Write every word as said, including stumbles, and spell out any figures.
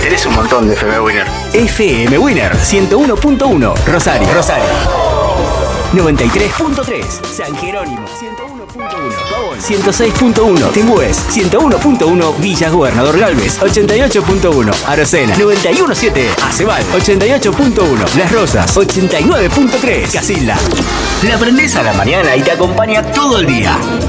Tenés un montón de F M Winner. F M Winner ciento uno punto uno Rosario. Rosario. noventa y tres punto tres San Jerónimo. ciento uno punto uno Pavón. ciento seis punto uno Temués. ciento uno punto uno Villa Gobernador Galvez. ochenta y ocho punto uno Arocena. noventa y uno punto siete Acebal. ochenta y ocho punto uno Las Rosas. ochenta y nueve punto tres Casilda. La aprendés a la mañana y te acompaña todo el día.